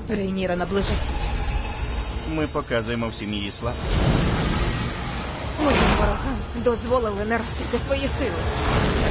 Рейніра наближається. Ми показуємо всім її слабкість. Моїм ворогам дозволили наростити свої сили.